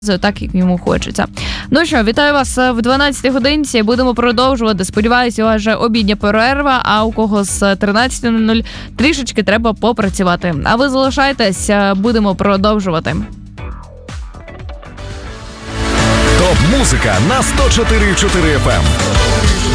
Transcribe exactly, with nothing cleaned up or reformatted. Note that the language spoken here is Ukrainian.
так, як йому хочеться. Ну що, вітаю вас в дванадцятій годинці. Будемо продовжувати. Сподіваюся, у вас вже обідня перерва, а у кого з тринадцятої нуль нуль трішечки треба попрацювати. А ви залишайтесь, будемо продовжувати. Топ-музика на сто чотири і чотири еф ем.